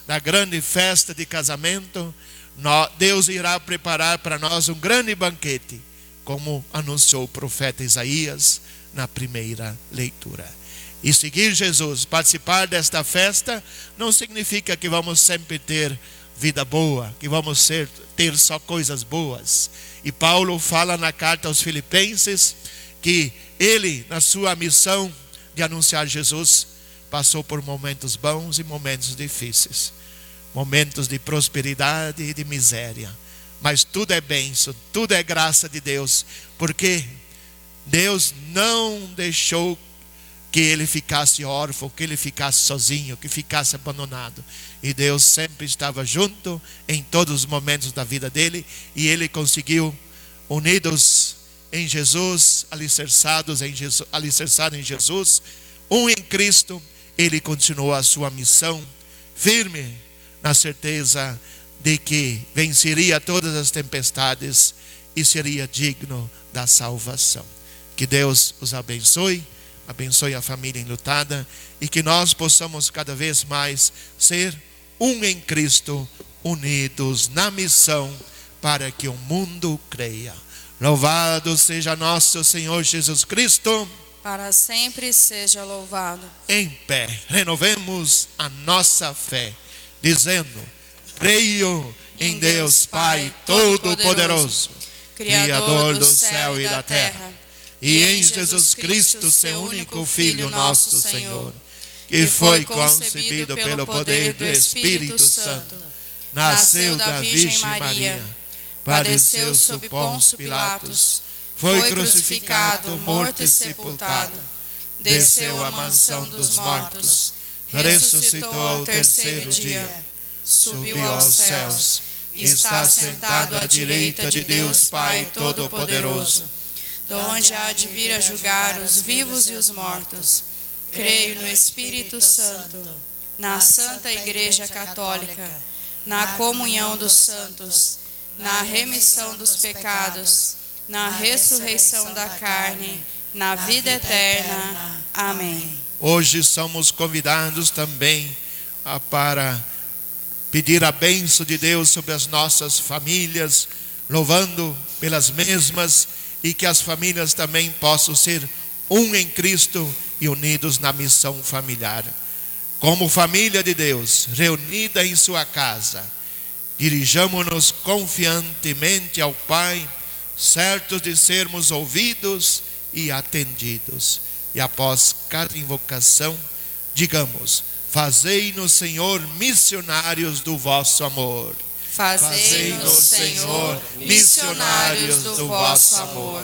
da grande festa de casamento, Deus irá preparar para nós um grande banquete, como anunciou o profeta Isaías na primeira leitura. E seguir Jesus, participar desta festa, não significa que vamos sempre ter vida boa, que vamos ter só coisas boas. E Paulo fala na carta aos Filipenses que ele, na sua missão de anunciar Jesus, passou por momentos bons e momentos difíceis, momentos de prosperidade e de miséria, mas tudo é bênção, tudo é graça de Deus, porque Deus não deixou que ele ficasse órfão, que ele ficasse sozinho, que ficasse abandonado. E Deus sempre estava junto em todos os momentos da vida dele, e ele conseguiu, unidos em Jesus, alicerçados em Jesus, um em Cristo, ele continuou a sua missão firme, na certeza de que venceria todas as tempestades e seria digno da salvação. Que Deus os abençoe, abençoe a família enlutada, e que nós possamos cada vez mais ser um em Cristo, unidos na missão para que o mundo creia. Louvado seja nosso Senhor Jesus Cristo. Para sempre seja louvado. Em pé, renovemos a nossa fé, dizendo: creio em Deus Pai Todo-Poderoso, Criador do céu e da terra, e em Jesus Cristo, seu único Filho, nosso Senhor, que foi concebido pelo poder do Espírito Santo, nasceu da Virgem Maria, padeceu sob Pôncio Pilatos, foi crucificado, morto e sepultado, desceu à mansão dos mortos, ressuscitou ao terceiro dia, subiu aos céus, está sentado à direita de Deus Pai Todo-Poderoso, donde há de vir a julgar os vivos e os mortos. Creio no Espírito Santo, na Santa Igreja Católica, na comunhão dos santos, na remissão dos pecados, na ressurreição da carne, na vida eterna. Amém. Hoje somos convidados também para pedir a bênção de Deus sobre as nossas famílias, louvando pelas mesmas, e que as famílias também possam ser um em Cristo e unidos na missão familiar. Como família de Deus, reunida em sua casa, dirijamo-nos confiantemente ao Pai, certos de sermos ouvidos e atendidos. E após cada invocação, digamos: fazei-nos, Senhor, missionários do vosso amor. Fazei-nos, Senhor, missionários do vosso amor.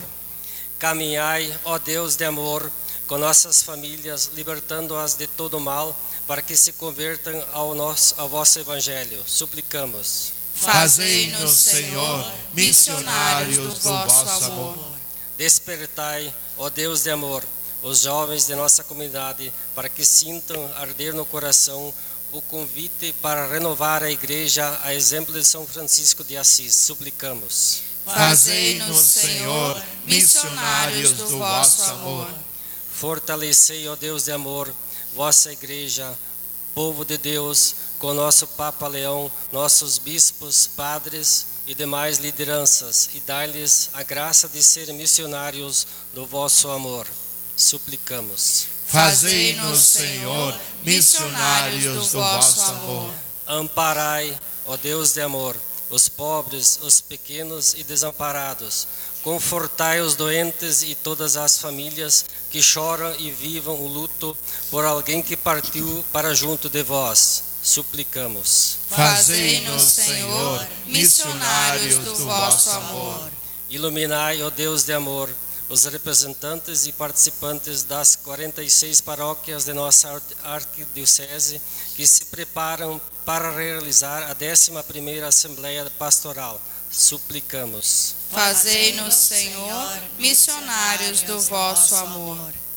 Caminhai, ó Deus de amor, com nossas famílias, libertando-as de todo mal, para que se convertam ao vosso Evangelho. Suplicamos. Fazei-nos, Senhor, missionários do vosso amor. Despertai, ó Deus de amor, os jovens de nossa comunidade, para que sintam arder no coração o convite para renovar a igreja a exemplo de São Francisco de Assis. Suplicamos. Fazei-nos, Senhor, missionários do vosso amor. Fortalecei, ó Deus de amor, vossa igreja, povo de Deus, com nosso Papa Leão, nossos bispos, padres e demais lideranças, e dai-lhes a graça de serem missionários do vosso amor. Suplicamos. Fazei-nos, Senhor, missionários do vosso amor. Amparai, ó Deus de amor, os pobres, os pequenos e desamparados. Confortai os doentes e todas as famílias que choram e vivam o luto por alguém que partiu para junto de vós. Suplicamos. Fazei-nos, Senhor, missionários do vosso amor. Iluminai, ó Deus de amor, os representantes e participantes das 46 paróquias de nossa arquidiocese que se preparam para realizar a 11ª Assembleia Pastoral. Suplicamos. Fazei-nos, Senhor, missionários do vosso amor.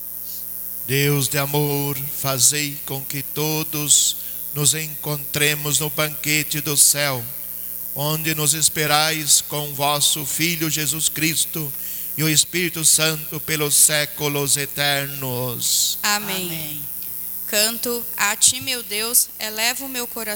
Deus de amor, fazei com que todos nos encontremos no banquete do céu, onde nos esperais com vosso Filho Jesus Cristo e o Espírito Santo pelos séculos eternos. Amém. Canto: a ti, meu Deus, elevo o meu coração.